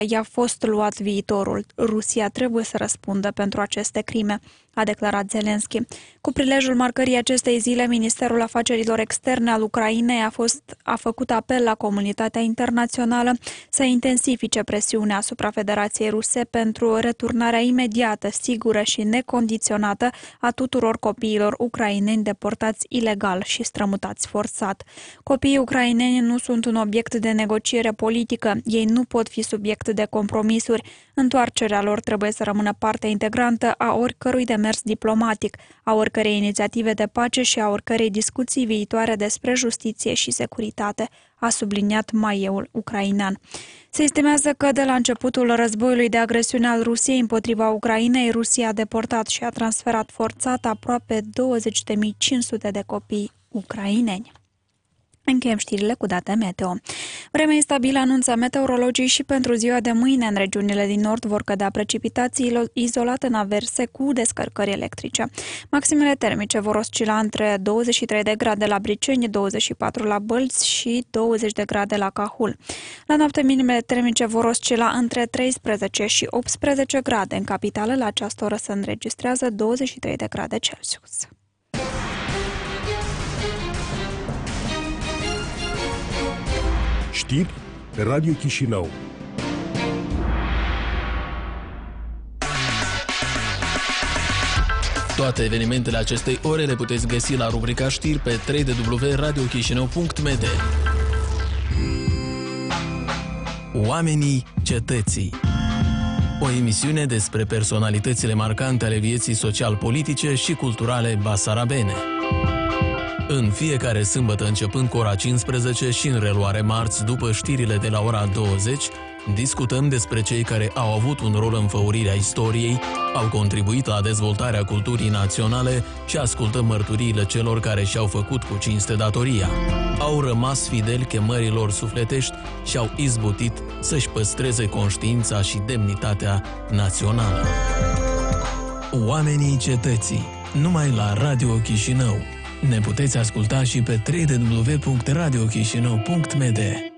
i-a fost luat viitorul. Rusia trebuie să răspundă pentru aceste crime, a declarat Zelensky. Cu prilejul marcării acestei zile, Ministerul Afacerilor Externe al Ucrainei a făcut apel la comunitatea internațională să intensifice presiunea asupra Federației Ruse pentru returnarea imediată, sigură și necondiționată a tuturor copiilor ucraineni deportați ilegal și strămutați forțat. Copiii ucraineni nu sunt un obiect de negociere politică, ei nu pot fi subiect de compromisuri. Întoarcerea lor trebuie să rămână parte integrantă a oricărui demers diplomatic, a oricărei inițiative de pace și a oricărei discuții viitoare despre justiție și securitate, a subliniat maieul ucrainean. Se estimează că de la începutul războiului de agresiune al Rusiei împotriva Ucrainei, Rusia a deportat și a transferat forțat aproape 20.500 de copii ucraineni. Încheiem știrile cu date meteo. Vreme instabilă anunță meteorologii și pentru ziua de mâine în regiunile din nord vor cădea precipitații izolate în averse cu descărcări electrice. Maximele termice vor oscila între 23 de grade la Briceni, 24 la Bălți și 20 de grade la Cahul. La noapte minimele termice vor oscila între 13 și 18 grade. În capitală la această oră se înregistrează 23 de grade Celsius. Știri pe Radio Chișinău. Toate evenimentele acestei ore le puteți găsi la rubrica știri pe www.radiochișinău.md. Oamenii cetății. O emisiune despre personalitățile marcante ale vieții social-politice și culturale basarabene. În fiecare sâmbătă începând cu ora 15 și în reluare marți după știrile de la ora 20, discutăm despre cei care au avut un rol în făurirea istoriei, au contribuit la dezvoltarea culturii naționale și ascultăm mărturiile celor care și-au făcut cu cinste datoria. Au rămas fideli chemărilor sufletești și au izbutit să-și păstreze conștiința și demnitatea națională. Oamenii cetății, numai la Radio Chișinău. Ne puteți asculta și pe www.radiochișinău.md.